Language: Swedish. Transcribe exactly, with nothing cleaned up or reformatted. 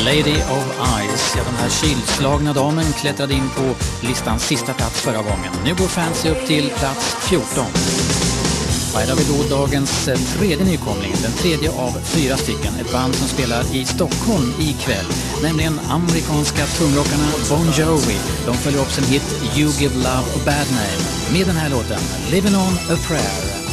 Lady of Ice. Ja, den här kylslagna damen klättrade in på listans sista plats förra gången. Nu går Fancy upp till plats fjorton. Här har vi då dagens tredje nykomling, den tredje av fyra stycken. Ett band som spelar i Stockholm ikväll, nämligen amerikanska tungrockarna Bon Jovi. De följer upp sin hit You Give Love a Bad Name med den här låten Living on a Prayer.